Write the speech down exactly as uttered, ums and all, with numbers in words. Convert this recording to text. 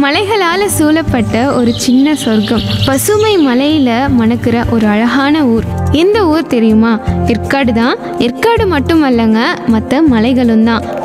மலைகளால சூழப்பட்ட ஒரு சின்ன சொர்க்கம், பசுமை மலையில மணக்கிற ஒரு அழகான ஊர். எந்த ஊர் தெரியுமா? ஏற்காடு தான். ஏற்காடு மட்டுமல்லங்க, மற்ற மலைகளும் தான்.